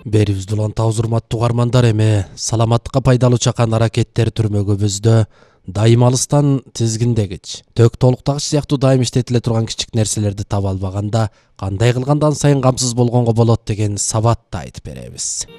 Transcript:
Берибизди улантабыз урматтуу угармандар. Эми саламаттыкка пайдалуу чакан аракеттер түрмөгүбүздө дайым алыстан тизгиндегич, тök толуктагыч сыяктуу дайым иштетиле турган кичик нерселерди таба албаганда кандай кылганда ан сайын камсыз болгонго болот деген сабатты айтып беребиз.